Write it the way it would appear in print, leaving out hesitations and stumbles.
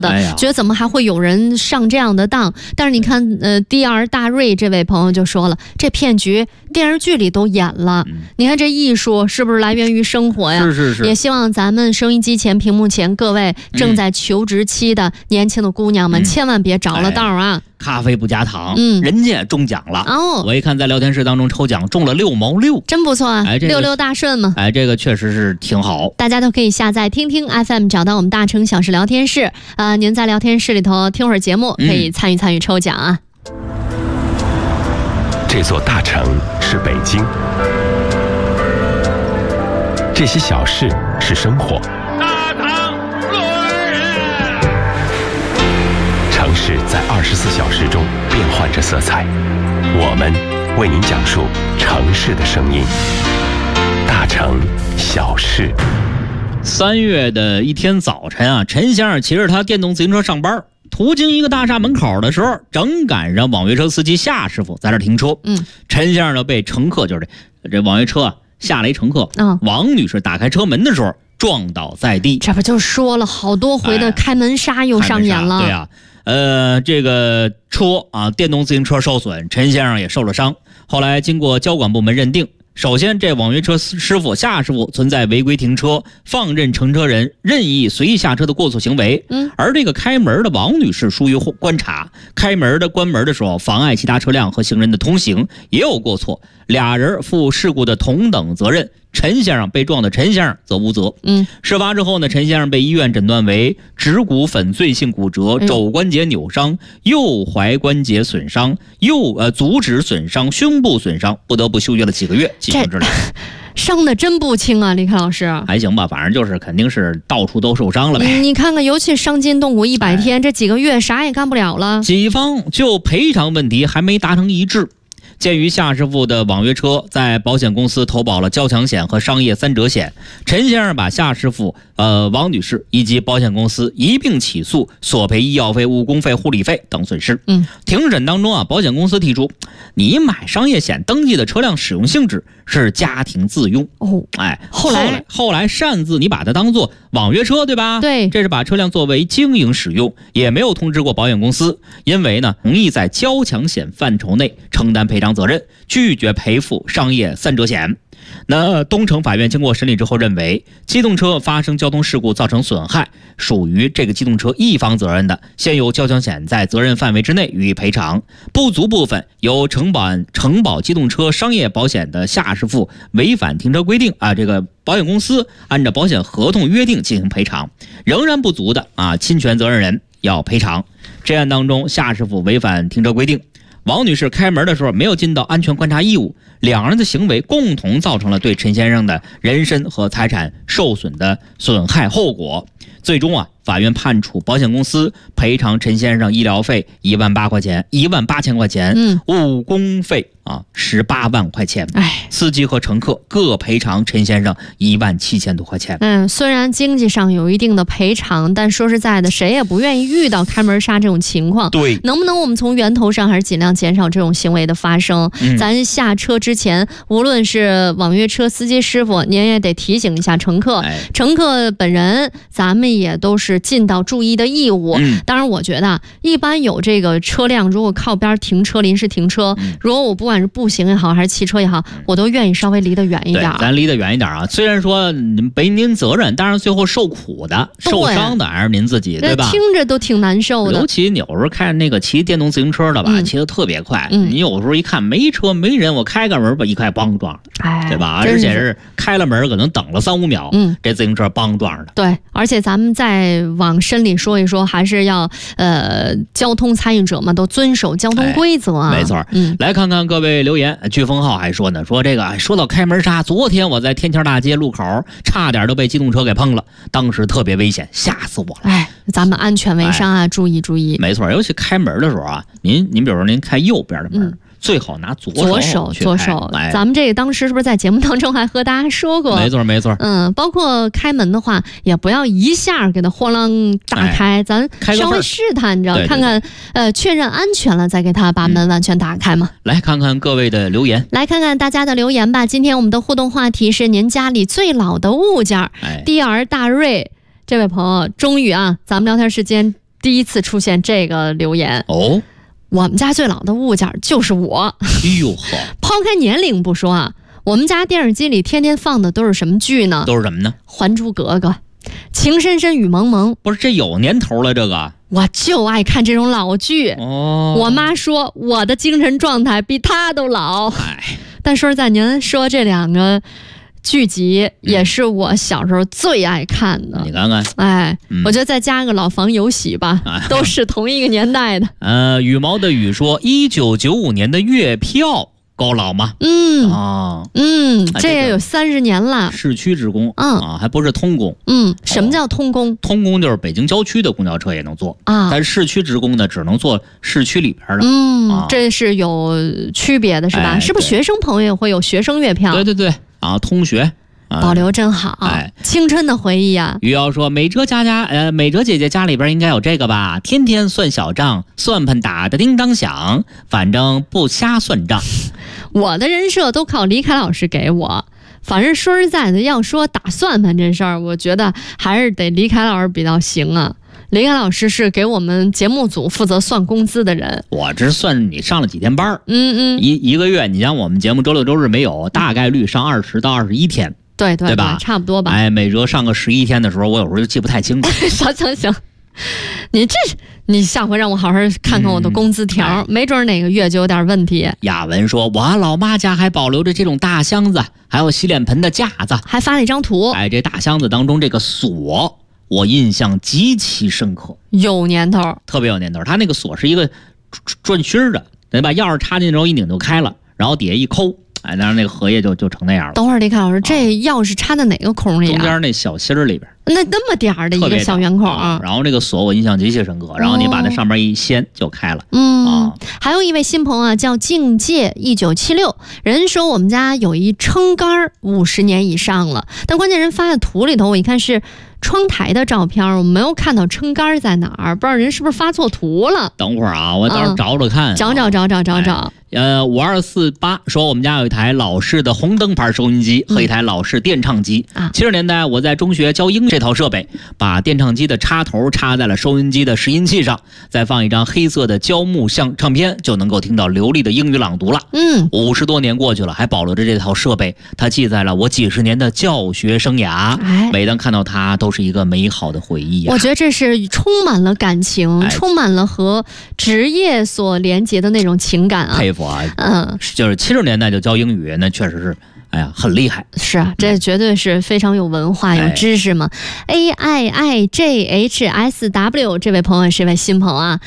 觉得怎么还会有人上这样的当。但是你看DR 大瑞这位朋友就说了，这骗局电视剧里都演了，你看这艺术是不是来源于生活呀？ 是。 也希望咱们收音机前屏幕前各位正在求职期的年轻的姑娘们千万别着了道啊。 咖啡不加糖，人家中奖了哦！ 我一看在聊天室当中抽奖中了6毛6， 真不错啊！66大顺嘛， 这个确实是挺好。 大家都可以下载听听 FM， 找到我们大城小事聊天室。您在聊天室里头听会儿节目，可以参与抽奖啊。 这座大城是北京，这些小事是生活。城市在24小时中变换着色彩，我们为您讲述城市的声音。大城小事。 3月的一天早晨啊，陈先生骑着他电动自行车上班，途经一个大厦门口的时候，正赶上网约车司机夏师傅在这停车。陈先生呢被乘客，就是这网约车下了一乘客，王女士打开车门的时候撞倒在地。 这不就说了好多回的开门杀又上演了。 对啊。这个车电动自行车受损，陈先生也受了伤。后来经过交管部门认定，首先这网约车师傅夏师傅存在违规停车、放任乘车人任意随意下车的过错行为。而这个开门的王女士疏于观察，开门的关门的时候妨碍其他车辆和行人的通行，也有过错，俩人负事故的同等责任。陈先生被撞的陈先生则无责。事发之后呢，陈先生被医院诊断为指骨粉碎性骨折、肘关节扭伤、右踝关节损伤、足趾损伤、胸部损伤，不得不休学了几个月进行治疗。 伤的真不轻啊，李克老师。 还行吧，反正就是肯定是到处都受伤了呗。 你看看，尤其伤筋动骨100天，这几个月啥也干不了了。 几方就赔偿问题还没达成一致。鉴于夏师傅的网约车在保险公司投保了交强险和商业3者险，陈先生把夏师傅、王女士以及保险公司一并起诉，索赔医药费、误工费、护理费等损失。庭审当中保险公司提出，你买商业险登记的车辆使用性质是家庭自用。后来擅自你把它当做网约车，对吧？ 对， 这是把车辆作为经营使用，也没有通知过保险公司，因为呢容易在交强险范畴内承担赔偿责任，拒绝赔付商业3者险。那东城法院经过审理之后认为，机动车发生交通事故造成损害，属于这个机动车一方责任的，先由交强险在责任范围之内予以赔偿，不足部分由承保机动车商业保险的夏师傅违反停车规定这个保险公司按照保险合同约定进行赔偿，仍然不足的侵权责任人要赔偿。这案当中，夏师傅违反停车规定，王女士开门的时候没有尽到安全观察义务，两人的行为共同造成了对陈先生的人身和财产受损的损害后果。最终法院判处保险公司赔偿陈先生医疗费18000块钱，误工费18万块钱。司机和乘客各赔偿陈先生17000多块钱。 虽然经济上有一定的赔偿，但说实在的，谁也不愿意遇到开门杀这种情况。 对， 能不能我们从源头上还是尽量减少这种行为的发生？咱下车之前，无论是网约车司机师傅，您也得提醒一下乘客，乘客本人咱们也都是尽到注意的义务。当然我觉得一般有这个车辆如果靠边停车临时停车，如果我不管是步行也好还是骑车也好，我都愿意稍微离得远一点。 咱离得远一点虽然说背您责任，但是最后受苦的受伤的还是您自己，对吧？ 听着都挺难受的。 尤其你有时候看那个骑电动自行车的吧，骑得特别快，你有时候一看没车没人，我开个门吧，一开梆撞了，对吧？而且是开了门可能等了3-5秒，这自行车梆撞了。 对，而且咱们再往深里说一说，还是要交通参与者嘛，都遵守交通规则没错。来看看各位留言，飓风号还说呢，说这个说到开门杀，昨天我在天桥大街路口差点都被机动车给碰了，当时特别危险，吓死我了。 咱们安全为上注意注意。 没错，尤其开门的时候您比如说您开右边的门，最好拿左手。 咱们这个当时是不是在节目当中还和大家说过？ 没错。 包括开门的话，也不要一下给它晃啷打开，咱稍微试探，你知道，看看确认安全了，再给它把门完全打开嘛。 来看看各位的留言， 来看看大家的留言吧。今天我们的互动话题是您家里最老的物件。DR 大瑞这位朋友终于咱们聊天时间第一次出现这个留言哦。 我们家最老的物件就是我。 哎呦呵， 抛开年龄不说啊，我们家电视机里天天放的都是什么剧呢？ 都是什么呢？ 还珠格格、情深深雨蒙蒙。 不是，这有年头了，这个我就爱看这种老剧。 哦， 我妈说我的精神状态比她都老。 哎， 但说实在，您说这两个剧集也是我小时候最爱看的。 你看看， 哎，我觉得再加个老房有喜吧，都是同一个年代的。 羽毛的羽说，1995年的月票够老吗？ 这也有30年了。 市区职工，还不是通工。 什么叫通工？ 通工就是北京郊区的公交车也能坐啊，但市区职工呢，只能坐市区里边的。 这是有区别的，是吧？是不是学生朋友也会有学生月票？ 对啊，通学。 保留真好，青春的回忆啊！ 于瑶说，美哲姐姐家里边应该有这个吧？天天算小账，算盘打得叮当响，反正不瞎算账。 我的人设都靠李凯老师给我。反正说实在的，要说打算盘这事儿，我觉得还是得李凯老师比较行啊。李凯老师是给我们节目组负责算工资的人。 我这算你上了几天班一个月，你像我们节目周六周日没有，大概率上20到21天。对吧？ 差不多吧。 哎，美哲上个11天的时候，我有时候就记不太清楚。 行，你下回让我好好看看我的工资条，没准哪个月就有点问题。 雅文说，我老妈家还保留着这种大箱子，还有洗脸盆的架子， 还发了一张图。 哎，这大箱子当中这个锁，我印象极其深刻， 有年头， 特别有年头。它那个锁是一个转芯的，得把钥匙插进去之后一拧就开了，然后底下一抠。哎，当然那个荷叶就成那样了。 等会儿李凯老师，这钥匙插在哪个孔里中间那小芯儿里边。 那么点儿的一个小圆孔然后这个锁我印象极其深刻，然后你把那上面一掀就开了。 还有一位新朋友啊，叫境界1976，人说我们家有一撑杆50年以上了，但关键人发的图里头，我一看是窗台的照片，我没有看到撑杆在哪儿，不知道人是不是发错图了。 等会儿啊，我到时候找找看。 找。 5248说我们家有一台老式的红灯牌收音机和一台老式电唱机。70年代我在中学教英这套设备，把电唱机的插头插在了收音机的拾音器上，再放一张黑色的胶木唱片，就能够听到流利的英语朗读了。50多年过去了，还保留着这套设备，它记载了我几十年的教学生涯。每当看到它，都是一个美好的回忆啊。 我觉得这是充满了感情，充满了和职业所连接的那种情感啊。 佩服啊！就是70年代就教英语，那确实是，哎呀，很厉害。 是啊，这绝对是非常有文化、有知识嘛。AIIJHSW 这位朋友是位新朋友啊，